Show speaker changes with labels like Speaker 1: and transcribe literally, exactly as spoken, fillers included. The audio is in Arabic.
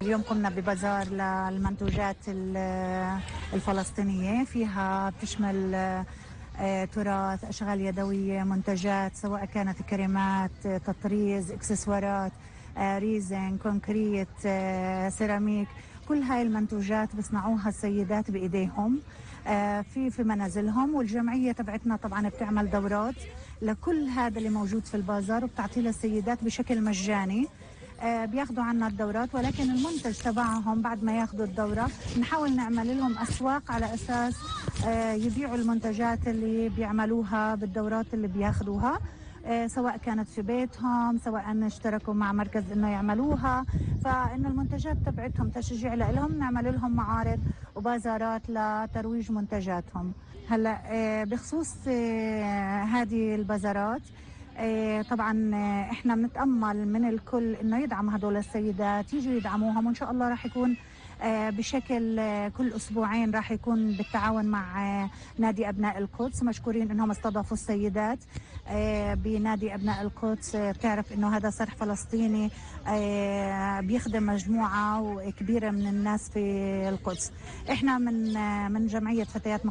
Speaker 1: اليوم قمنا ببازار للمنتوجات الفلسطينية، فيها بتشمل آه، تراث، أشغال يدوية، منتجات سواء كانت كريمات، آه، تطريز، إكسسوارات، آه، ريزن، كونكريت، آه، سيراميك. كل هاي المنتوجات بصنعوها السيدات بإيديهم آه، في في منازلهم، والجمعية تبعتنا طبعا بتعمل دورات لكل هذا اللي موجود في البازار وبتعطيه للسيدات بشكل مجاني. آه، بياخدوا عنا الدورات، ولكن المنتج تبعهم بعد ما ياخدوا الدورة نحاول نعمل لهم أسواق على أساس آه، يبيعوا المنتجات اللي بيعملوها بالدورات اللي بياخدوها، آه، سواء كانت في بيتهم، سواء اشتركوا مع مركز انه يعملوها. فإنه المنتجات تبعتهم تشجيع لهم، نعمل لهم معارض وبازارات لترويج منتجاتهم. هلا آه، بخصوص آه، هذه البازارات، آه، طبعا آه، احنا بنتامل من الكل انه يدعم هدول السيدات، يجوا يدعموهم، وان شاء الله راح يكون آه، بشكل آه، كل اسبوعين راح يكون بالتعاون مع آه، نادي ابناء القدس. مشكورين انهم استضافوا السيدات آه، بنادي ابناء القدس. آه، بتعرف انه هذا صرح فلسطيني آه، بيخدم مجموعه كبيره من الناس في القدس. احنا من آه، من جمعيه فتيات